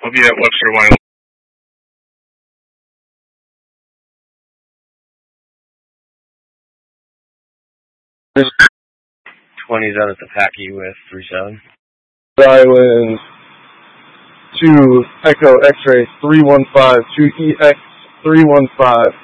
We'll be at Webster Wyoming. 20's out at the Packy with 37. Island 2 Echo X-ray 315 2EX 315.